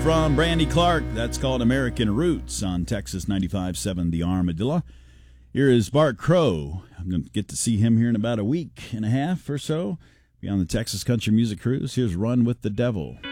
From Brandy Clark, that's called American Roots on Texas 95.7 The Armadillo. Here is Bart Crow. I'm going to get to see him here in about a week and a half or so. Be on the Texas Country Music Cruise. Here's Run with the Devil.